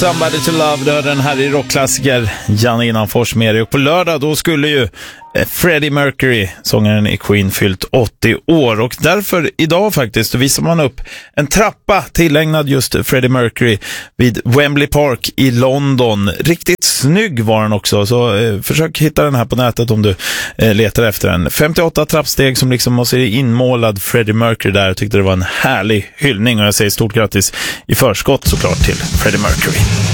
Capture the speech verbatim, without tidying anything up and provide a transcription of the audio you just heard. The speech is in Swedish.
Somebody to Love, det hörde den här i rockklassiker Jan Innanfors med dig. Och på lördag då skulle ju Freddie Mercury, sångaren i Queen, fyllt åttio år. Och därför idag faktiskt visar man upp en trappa tillägnad just Freddie Mercury vid Wembley Park i London. Riktigt snygg var den också, så eh, försök hitta den här på nätet om du eh, letar efter den. femtioåtta trappsteg som liksom måste se inmålad Freddie Mercury där. Jag tyckte det var en härlig hyllning och jag säger stort grattis i förskott såklart till Freddie Mercury.